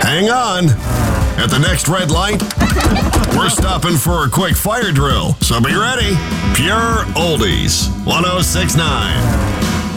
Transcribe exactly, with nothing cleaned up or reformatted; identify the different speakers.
Speaker 1: Hang on. At the next red light, we're stopping for a quick fire drill, so be ready. Pure Oldies, one oh six point nine.